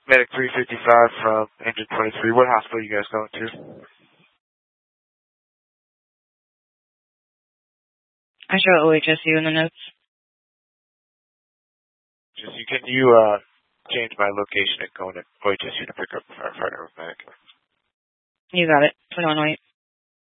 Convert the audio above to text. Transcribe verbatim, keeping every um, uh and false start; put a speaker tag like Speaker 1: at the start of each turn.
Speaker 1: Medic three fifty-five from engine twenty-three. What hospital are you guys going to?
Speaker 2: I show O H S U in the notes.
Speaker 1: Just you can you uh change my location and go to O H S U to pick up the firefighter or medic.
Speaker 2: You got it. twenty-one oh eight.